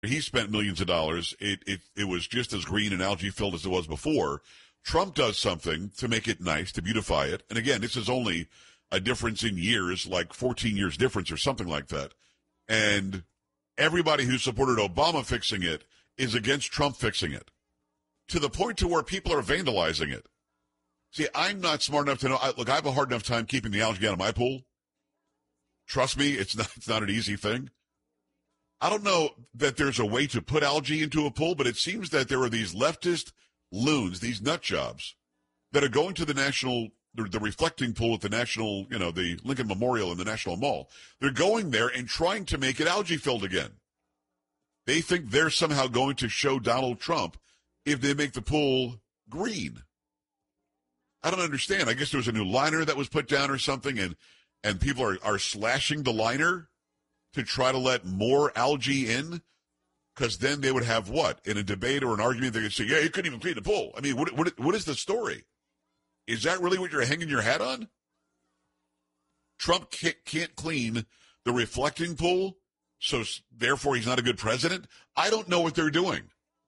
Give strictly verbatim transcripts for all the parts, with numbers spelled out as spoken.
he spent millions of dollars. It, it, it was just as green and algae filled as it was before. Trump does something to make it nice, to beautify it. And again, this is only a difference in years, like fourteen years difference or something like that. And everybody who supported Obama fixing it is against Trump fixing it, to the point to where people are vandalizing it. See, I'm not smart enough to know. I, look, I have a hard enough time keeping the algae out of my pool. Trust me, it's not, it's not an easy thing. I don't know that there's a way to put algae into a pool, but it seems that there are these leftist loons, these nut jobs, that are going to the national, the, the reflecting pool at the national, you know, the Lincoln Memorial and the National Mall. They're going there and trying to make it algae filled again. They think they're somehow going to show Donald Trump if they make the pool green. I don't understand. I guess there was a new liner that was put down or something, and, and people are, are slashing the liner to try to let more algae in, because then they would have what? In a debate or an argument, they could say, yeah, you couldn't even clean the pool. I mean, what, what, what is the story? Is that really what you're hanging your hat on? Trump can't, can't clean the reflecting pool, so therefore he's not a good president? I don't know what they're doing.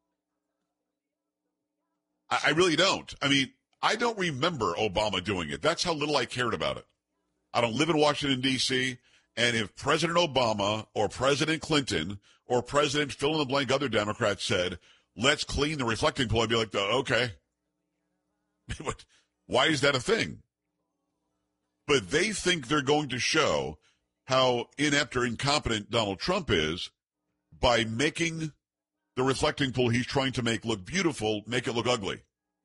I, I really don't. I mean, I don't remember Obama doing it. That's how little I cared about it. I don't live in Washington, D C, and if President Obama or President Clinton or President fill-in-the-blank other Democrats said, let's clean the reflecting pool, I'd be like, oh, okay. Why is that a thing? But they think they're going to show how inept or incompetent Donald Trump is by making the reflecting pool he's trying to make look beautiful, make it look ugly.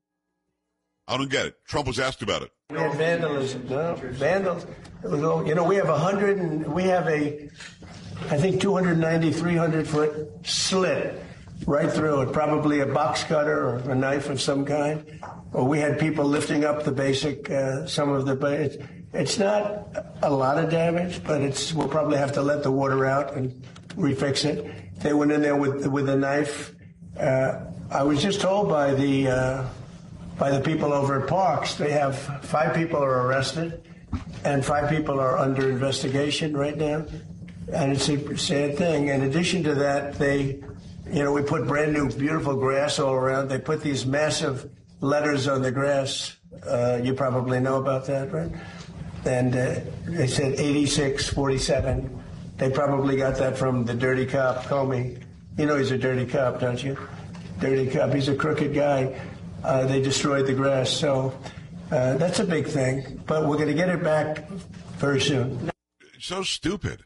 I don't get it. Trump was asked about it. We had vandalism, no, vandals. It was all, you know, we have a hundred and we have a, I think two ninety, three hundred foot slit right through it, probably a box cutter or a knife of some kind. Or we had people lifting up the basic, uh, some of the, but it's, it's not a lot of damage, but it's, we'll probably have to let the water out and refix it. They went in there with, with a knife. Uh, I was just told by the, uh, by the people over at Parks, they have five people are arrested and five people are under investigation right now. And it's a sad thing. In addition to that, they, you know, we put brand new, beautiful grass all around. They put these massive letters on the grass. Uh, you probably know about that, right? And uh, they said eighty-six forty-seven. They probably got that from the dirty cop, Comey. You know he's a dirty cop, don't you? Dirty cop. He's a crooked guy. Uh, they destroyed the grass. So uh, that's a big thing. But we're going to get it back very soon. So stupid.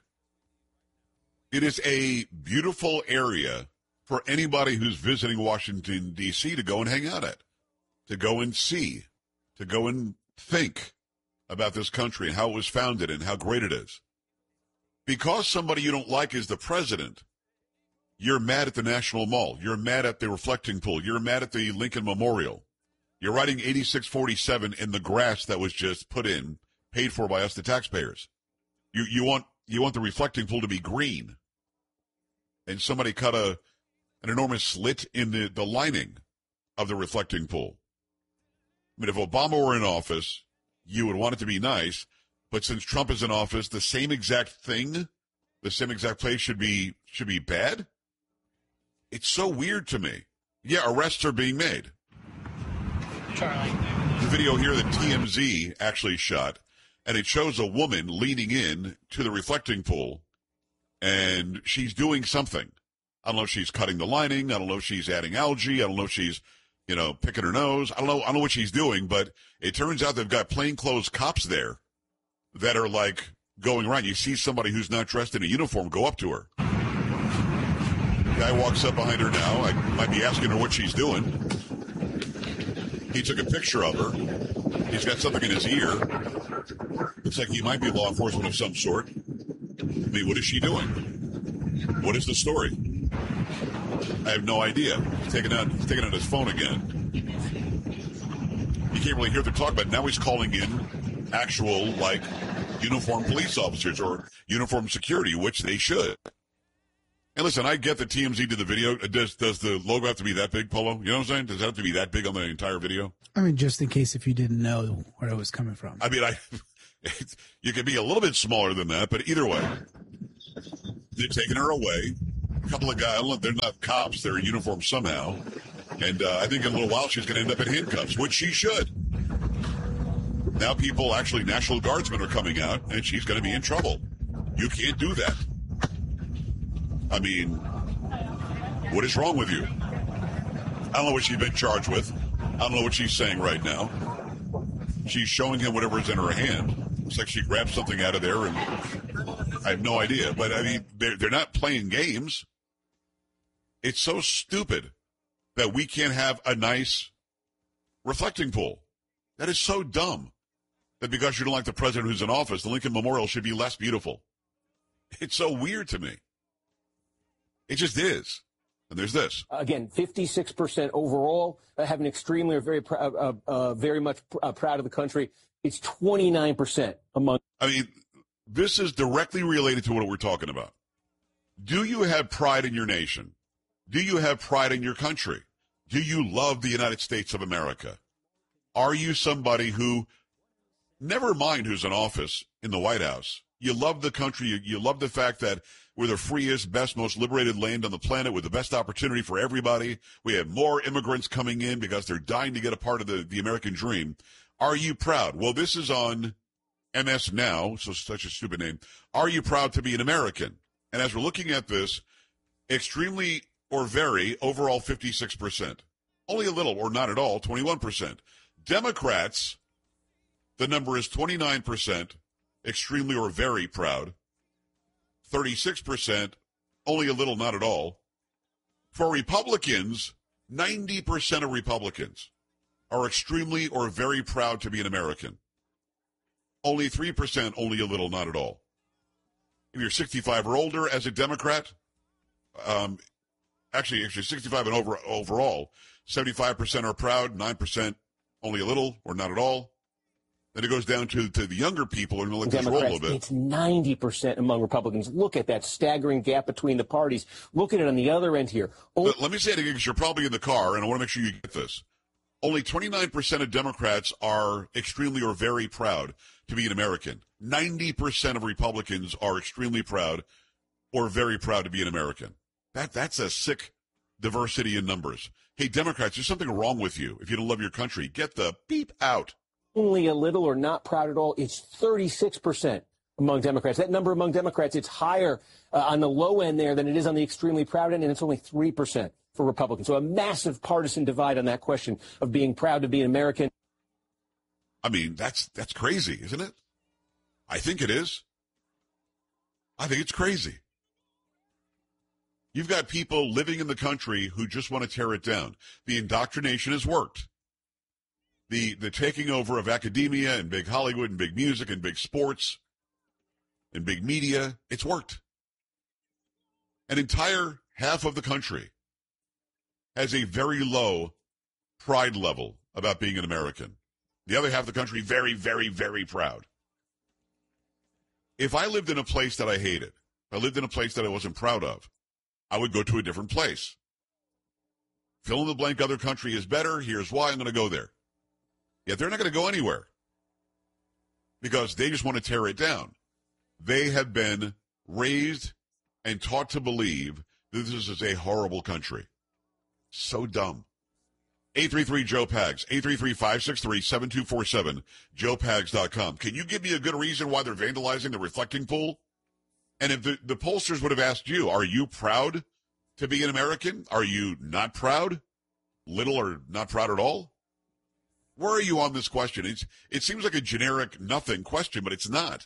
It is a beautiful area for anybody who's visiting Washington, D C to go and hang out at, to go and see, to go and think about this country and how it was founded and how great it is. Because somebody you don't like is the president, you're mad at the National Mall. You're mad at the reflecting pool. You're mad at the Lincoln Memorial. You're writing eighty-six forty-seven in the grass that was just put in, paid for by us, the taxpayers. You you want you want the reflecting pool to be green. And somebody cut a an enormous slit in the, the lining of the reflecting pool. I mean, if Obama were in office, you would want it to be nice. But since Trump is in office, the same exact thing, the same exact place should be should be bad? It's so weird to me. Yeah, arrests are being made. Charlie. The video here that T M Z actually shot, and it shows a woman leaning in to the reflecting pool, and she's doing something. I don't know if she's cutting the lining. I don't know if she's adding algae. I don't know if she's, you know, picking her nose. I don't know. I don't know what she's doing, but it turns out they've got plainclothes cops there that are like going around. You see somebody who's not dressed in a uniform go up to her. Guy walks up behind her now. I might be asking her what she's doing. He took a picture of her. He's got something in his ear. Looks like he might be law enforcement of some sort. I mean, what is she doing? What is the story? I have no idea. He's taking out, he's taking out his phone again. You can't really hear the talk, but now he's calling in actual, like, uniformed police officers or uniformed security, which they should. And listen, I get that T M Z did the video. Does does the logo have to be that big, Polo? You know what I'm saying? Does it have to be that big on the entire video? I mean, just in case if you didn't know where it was coming from. I mean, I it's, you could be a little bit smaller than that, but either way, they're taking her away. A couple of guys, they're not cops, they're in uniform somehow. And uh, I think in a little while she's going to end up in handcuffs, which she should. Now people, actually National Guardsmen are coming out, and she's going to be in trouble. You can't do that. I mean, what is wrong with you? I don't know what she's been charged with. I don't know what she's saying right now. She's showing him whatever's in her hand. Looks like she grabbed something out of there, and I have no idea. But, I mean, they're, they're not playing games. It's so stupid that we can't have a nice reflecting pool. That is so dumb that because you don't like the president who's in office, the Lincoln Memorial should be less beautiful. It's so weird to me. It just is. And there's this. Again, fifty-six percent overall uh, have an extremely or very, pr- uh, uh, very much pr- uh, proud of the country. It's twenty-nine percent among. I mean, this is directly related to what we're talking about. Do you have pride in your nation? Do you have pride in your country? Do you love the United States of America? Are you somebody who, never mind who's in office in the White House, you love the country, you, you love the fact that we're the freest, best, most liberated land on the planet with the best opportunity for everybody. We have more immigrants coming in because they're dying to get a part of the, the American dream. Are you proud? Well, this is on M S Now, so such a stupid name. Are you proud to be an American? And as we're looking at this, extremely or very, overall fifty-six percent. Only a little or not at all, twenty-one percent. Democrats, the number is twenty-nine percent, extremely or very proud. thirty-six percent, only a little, not at all. For Republicans, ninety percent of Republicans are extremely or very proud to be an American. Only three percent, only a little, not at all. If you're sixty-five or older as a Democrat, um, actually, actually sixty-five and over overall, seventy-five percent are proud, nine percent only a little or not at all. Then it goes down to, to the younger people who are going to let this roll a bit. It's ninety percent among Republicans. Look at that staggering gap between the parties. Look at it on the other end here. Only- let me say it again because you're probably in the car, and I want to make sure you get this. Only twenty-nine percent of Democrats are extremely or very proud to be an American. ninety percent of Republicans are extremely proud or very proud to be an American. That That's a sick diversity in numbers. Hey, Democrats, there's something wrong with you if you don't love your country. Get the beep out. Only a little or not proud at all. It's thirty-six percent among Democrats. That number among Democrats, it's higher uh, on the low end there than it is on the extremely proud end, and it's only three percent for Republicans. So a massive partisan divide on that question of being proud to be an American. I mean, that's that's crazy, isn't it? I think it is. I think it's crazy. You've got people living in the country who just want to tear it down. The indoctrination has worked. The the taking over of academia and big Hollywood and big music and big sports and big media, it's worked. An entire half of the country has a very low pride level about being an American. The other half of the country, very, very, very proud. If I lived in a place that I hated, if I lived in a place that I wasn't proud of, I would go to a different place. Fill in the blank, other country is better. Here's why I'm going to go there. Yet they're not going to go anywhere because they just want to tear it down. They have been raised and taught to believe that this is a horrible country. So dumb. eight three three Joe Pags, eight three three, five six three, seven two four seven, joe pags dot com. Can you give me a good reason why they're vandalizing the reflecting pool? And if the, the pollsters would have asked you, are you proud to be an American? Are you not proud? Little or not proud at all? Where are you on this question? It's, it seems like a generic nothing question, but it's not.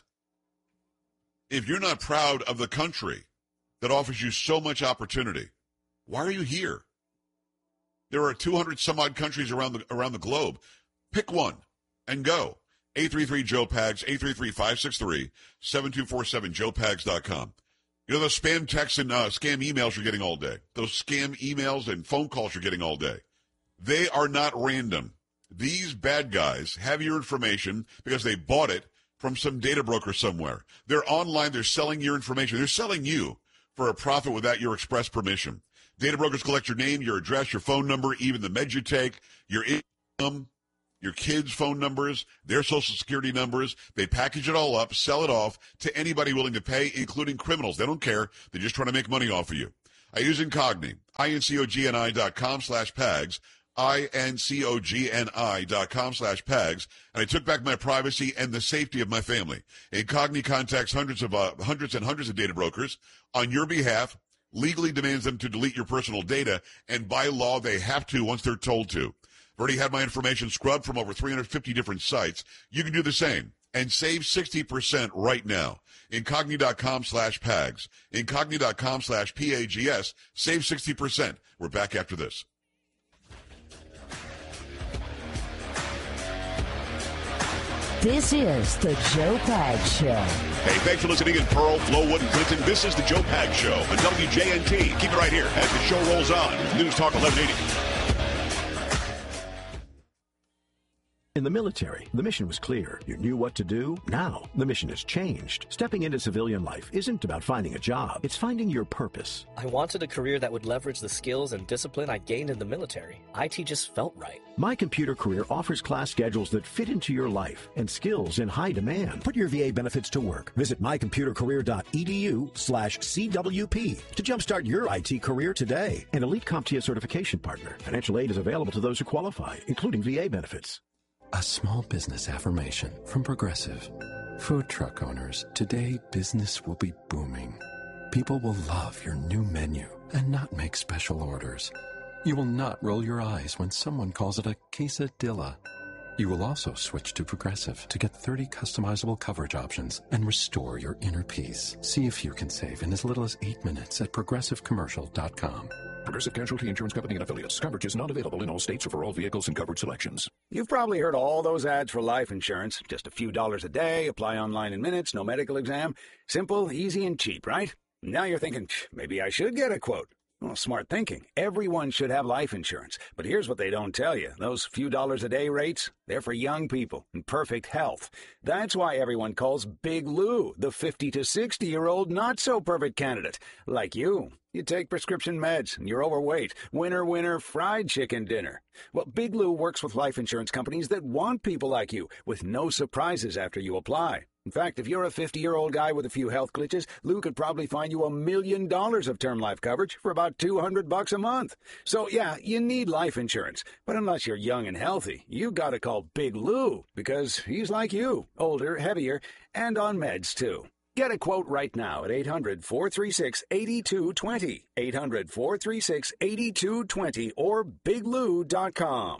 If you're not proud of the country that offers you so much opportunity, why are you here? There are two hundred some odd countries around the around the globe. Pick one and go. eight three three Joe Pags, eight three three, five six three, seven two four seven, joe pags dot com. You know those spam texts and uh, scam emails you're getting all day? Those scam emails and phone calls you're getting all day. They are not random. These bad guys have your information because they bought it from some data broker somewhere. They're online. They're selling your information. They're selling you for a profit without your express permission. Data brokers collect your name, your address, your phone number, even the meds you take, your income, your kids' phone numbers, their social security numbers. They package it all up, sell it off to anybody willing to pay, including criminals. They don't care. They're just trying to make money off of you. I use Incogni, I-N-C-O-G-N-I dot com slash PAGS, I-N-C-O-G-N-I dot com slash PAGS, and I took back my privacy and the safety of my family. Incogni contacts hundreds of uh, hundreds and hundreds of data brokers on your behalf, legally demands them to delete your personal data, and by law they have to once they're told to. I've already had my information scrubbed from over three hundred fifty different sites. You can do the same and save sixty percent right now. Incogni dot com slash PAGS. Incogni dot com slash P A G S. Save sixty percent. We're back after this. This is the Joe Pags Show. Hey, thanks for listening in Pearl, Flowood, and Clinton. This is the Joe Pags Show on W J N T. Keep it right here as the show rolls on. News Talk eleven eighty. In the military, the mission was clear. You knew what to do. Now, the mission has changed. Stepping into civilian life isn't about finding a job. It's finding your purpose. I wanted a career that would leverage the skills and discipline I gained in the military. I T just felt right. My Computer Career offers class schedules that fit into your life and skills in high demand. Put your V A benefits to work. Visit my computer career dot e d u slash C W P to jumpstart your I T career today. An Elite CompTIA certification partner. Financial aid is available to those who qualify, including V A benefits. A small business affirmation from Progressive. Food truck owners, today business will be booming. People will love your new menu and not make special orders. You will not roll your eyes when someone calls it a quesadilla. You will also switch to Progressive to get thirty customizable coverage options and restore your inner peace. See if you can save in as little as eight minutes at progressive commercial dot com. Progressive Casualty Insurance Company and Affiliates. Coverage is not available in all states or for all vehicles and coverage selections. You've probably heard all those ads for life insurance. Just a few dollars a day, apply online in minutes, no medical exam. Simple, easy, and cheap, right? Now you're thinking, maybe I should get a quote. Well, smart thinking. Everyone should have life insurance. But here's what they don't tell you. Those few dollars a day rates, they're for young people in perfect health. That's why everyone calls Big Lou the fifty to sixty-year-old not-so-perfect candidate. Like you. You take prescription meds, and you're overweight. Winner, winner, fried chicken dinner. Well, Big Lou works with life insurance companies that want people like you, with no surprises after you apply. In fact, if you're a fifty-year-old guy with a few health glitches, Lou could probably find you a million dollars of term life coverage for about two hundred bucks a month. So, yeah, you need life insurance. But unless you're young and healthy, you gotta call Big Lou, because he's like you, older, heavier, and on meds, too. Get a quote right now at eight hundred, four three six, eight two two zero, eight hundred, four three six, eight two two zero, or big lou dot com.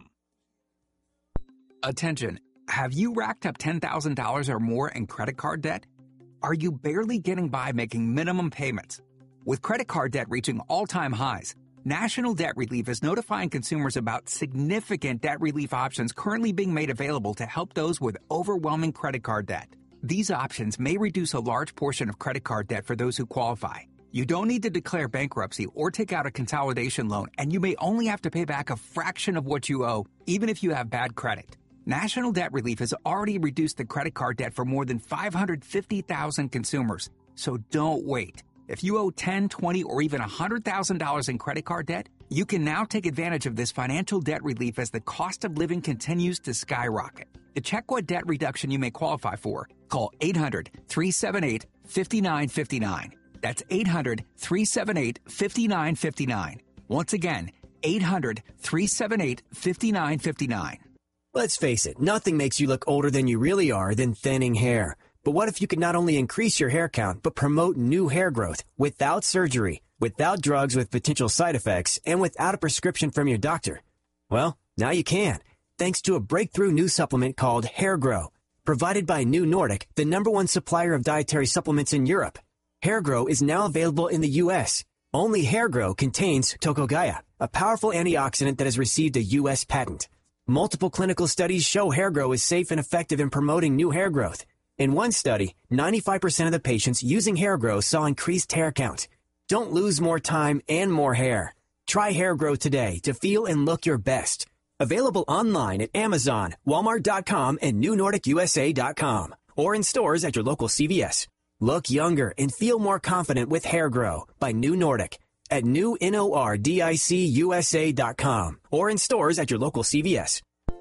Attention. Have you racked up ten thousand dollars or more in credit card debt? Are you barely getting by making minimum payments? With credit card debt reaching all-time highs, National Debt Relief is notifying consumers about significant debt relief options currently being made available to help those with overwhelming credit card debt. These options may reduce a large portion of credit card debt for those who qualify. You don't need to declare bankruptcy or take out a consolidation loan, and you may only have to pay back a fraction of what you owe, even if you have bad credit. National Debt Relief has already reduced the credit card debt for more than five hundred fifty thousand consumers. So don't wait. If you owe ten thousand dollars, twenty thousand dollars, or even one hundred thousand dollars in credit card debt, you can now take advantage of this financial debt relief as the cost of living continues to skyrocket. To check what debt reduction you may qualify for, call eight hundred, three seven eight, five nine five nine. That's eight hundred, three seven eight, five nine five nine. Once again, eight hundred, three seven eight, five nine five nine. Let's face it, nothing makes you look older than you really are than thinning hair. But what if you could not only increase your hair count, but promote new hair growth without surgery, without drugs with potential side effects, and without a prescription from your doctor? Well, now you can, thanks to a breakthrough new supplement called Hair Grow, provided by New Nordic, the number one supplier of dietary supplements in Europe. Hair Grow is now available in the U S. Only Hair Grow contains Tocogaya, a powerful antioxidant that has received a U S patent. Multiple clinical studies show Hair Grow is safe and effective in promoting new hair growth. In one study, ninety-five percent of the patients using Hair Grow saw increased hair count. Don't lose more time and more hair. Try Hair Grow today to feel and look your best. Available online at Amazon, Walmart dot com, and New Nordic U S A dot com, or in stores at your local C V S. Look younger and feel more confident with Hair Grow by New Nordic at new nordic U S A dot com, or in stores at your local C V S.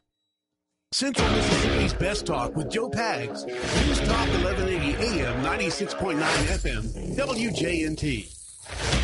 Central Mississippi's Best Talk with Joe Pags. News Talk eleven eighty A M, ninety-six point nine F M, W J N T.